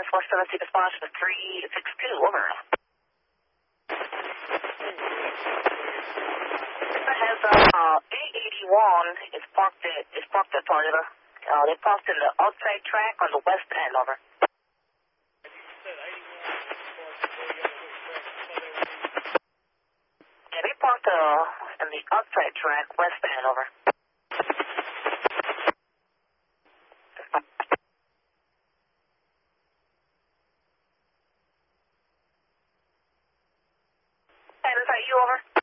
West 176 response to 362, over. Has A81 is parked at Toyota. They parked in the outside track on the west end, over. Yeah, they parked in the outside track, west end, over. And is that you, over?